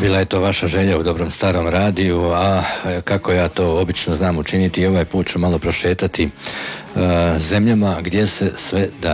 Bila je to vaša želja u Dobrom starom radiju, a kako ja to obično znam učiniti, ovaj put ću malo prošetati zemljama gdje se sve da